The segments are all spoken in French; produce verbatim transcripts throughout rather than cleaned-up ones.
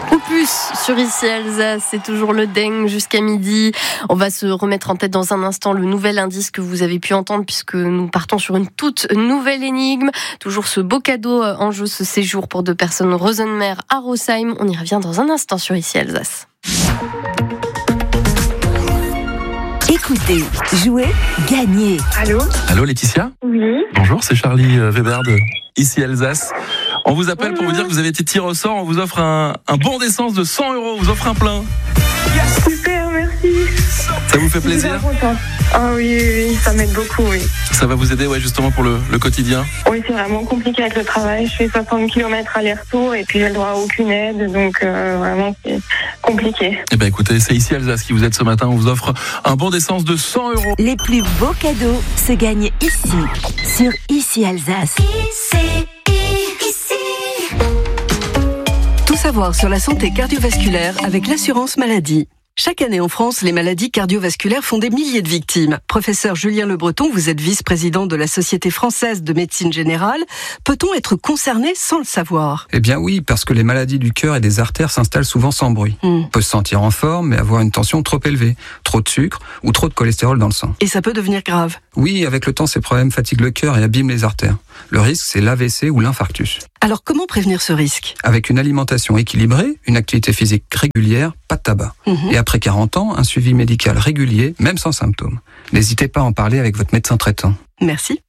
Ou plus sur Ici Alsace, c'est toujours le dingue jusqu'à midi. On va se remettre en tête dans un instant le nouvel indice que vous avez pu entendre puisque nous partons sur une toute nouvelle énigme. Toujours ce beau cadeau en jeu, ce séjour pour deux personnes Rosenmer à Rosheim. On y revient dans un instant sur Ici Alsace. Écoutez, jouez, gagnez. Allô ? Allô Laetitia ? Oui. Bonjour, c'est Charlie Weber de Ici Alsace. On vous appelle pour vous dire que vous avez été tiré au sort. On vous offre un, un bon d'essence de cent euros. On vous offre un plein. Super, merci. Ça vous fait plaisir ? Je suis super contente. Ah oui, oui, oui, ça m'aide beaucoup, oui. Ça va vous aider, ouais, justement pour le, le quotidien ? Oui, c'est vraiment compliqué avec le travail. Je fais soixante kilomètres aller-retour et puis j'ai le droit à aucune aide. Donc euh, vraiment, c'est compliqué. Eh bien écoutez, c'est Ici Alsace qui vous aide ce matin. On vous offre un bon d'essence de cent euros. Les plus beaux cadeaux se gagnent ici, sur Ici Alsace. Ici, ici. Tout savoir sur la santé cardiovasculaire avec l'assurance maladie. Chaque année en France, les maladies cardiovasculaires font des milliers de victimes. Professeur Julien Le Breton, vous êtes vice-président de la Société française de médecine générale. Peut-on être concerné sans le savoir ? Eh bien oui, parce que les maladies du cœur et des artères s'installent souvent sans bruit. Hmm. On peut se sentir en forme, mais avoir une tension trop élevée, trop de sucre ou trop de cholestérol dans le sang. Et ça peut devenir grave. Oui, avec le temps, ces problèmes fatiguent le cœur et abîment les artères. Le risque, c'est l'A V C ou l'infarctus. Alors comment prévenir ce risque ? Avec une alimentation équilibrée, une activité physique régulière, pas de tabac. Mmh. Et après quarante ans, un suivi médical régulier, même sans symptômes. N'hésitez pas à en parler avec votre médecin traitant. Merci.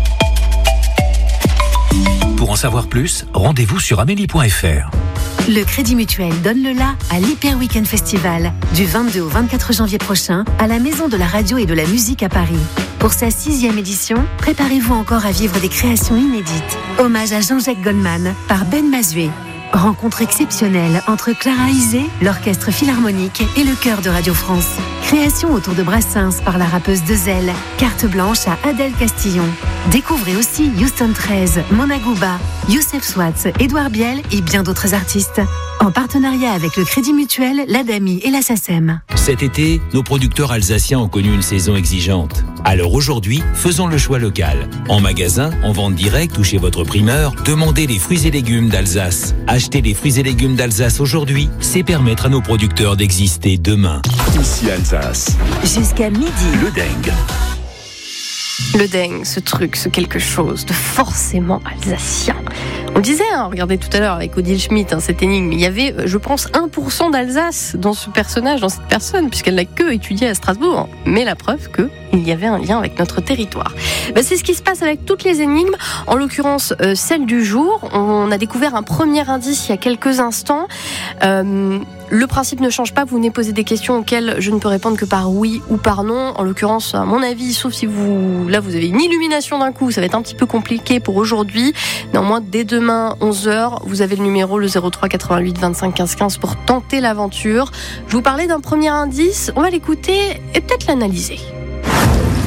Pour en savoir plus, rendez-vous sur amélie point f r. Le Crédit Mutuel donne le la à l'Hyper Weekend Festival du vingt-deux au vingt-quatre janvier prochain à la Maison de la Radio et de la Musique à Paris. Pour sa sixième édition, préparez-vous encore à vivre des créations inédites. Hommage à Jean-Jacques Goldman par Ben Mazué. Rencontre exceptionnelle entre Clara Isé, l'Orchestre Philharmonique et le Chœur de Radio France. Création autour de Brassens par la rappeuse Dezel. Carte blanche à Adèle Castillon. Découvrez aussi Houston treize, Mona Gouba, Youssef Swatz, Édouard Biel et bien d'autres artistes. En partenariat avec le Crédit Mutuel, l'Adami et la SACEM. Cet été, nos producteurs alsaciens ont connu une saison exigeante. Alors aujourd'hui, faisons le choix local. En magasin, en vente directe ou chez votre primeur, demandez les fruits et légumes d'Alsace. Acheter les fruits et légumes d'Alsace aujourd'hui, c'est permettre à nos producteurs d'exister demain. Ici Alsace. Jusqu'à midi. Le dingue. Le dingue, ce truc, ce quelque chose de forcément alsacien. On disait, hein, regardez tout à l'heure avec Odile Schmitt, hein, cette énigme, il y avait, je pense, un pour cent d'Alsace dans ce personnage, dans cette personne, puisqu'elle n'a que étudié à Strasbourg. Mais la preuve qu'il y avait un lien avec notre territoire. Ben, c'est ce qui se passe avec toutes les énigmes, en l'occurrence euh, celle du jour. On a découvert un premier indice il y a quelques instants. Euh, Le principe ne change pas, vous venez poser des questions auxquelles je ne peux répondre que par oui ou par non. En l'occurrence, à mon avis, sauf si vous, là, vous avez une illumination d'un coup, ça va être un petit peu compliqué pour aujourd'hui. Néanmoins, dès demain, onze heures, vous avez le numéro, le zéro trois quatre-vingt-huit vingt-cinq quinze quinze pour tenter l'aventure. Je vous parlais d'un premier indice, on va l'écouter et peut-être l'analyser.